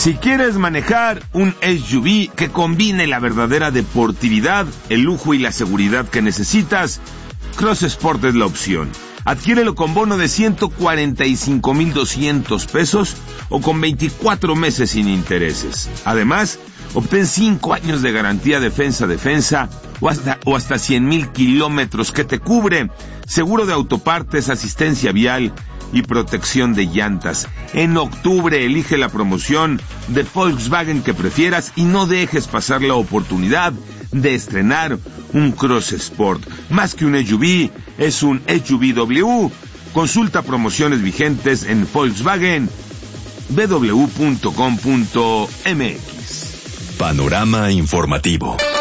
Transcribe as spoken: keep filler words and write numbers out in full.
Si quieres manejar un S U V que combine la verdadera deportividad, el lujo y la seguridad que necesitas, Cross Sport es la opción. Adquiérelo con bono de ciento cuarenta y cinco mil doscientos pesos o con veinticuatro meses sin intereses. Además, obtén cinco años de garantía defensa-defensa o hasta, o hasta cien mil kilómetros que te cubre, seguro de autopartes, asistencia vial y protección de llantas. En octubre elige la promoción de Volkswagen que prefieras y no dejes pasar la oportunidad de estrenar un Cross Sport. Más que un S U V, es un S U V W. Consulta promociones vigentes en Volkswagen b w punto com punto m x. Panorama informativo.